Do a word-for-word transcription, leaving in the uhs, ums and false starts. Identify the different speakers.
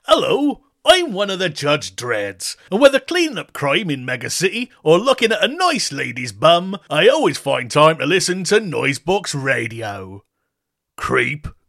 Speaker 1: Hello, I'm one of the Judge Dreads, and whether cleaning up crime in Mega City or looking at a nice lady's bum, I always find time to listen to Noisebox Radio. Creep.